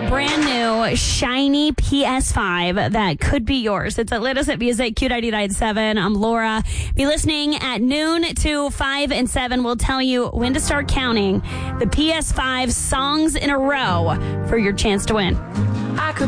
brand new, shiny PS5 that could be yours. It's at Lit at Music, Q99.7. I'm Laura. Be listening at noon to 5 and 7. We'll tell you when to start counting the PS5 songs in a row for your chance to win.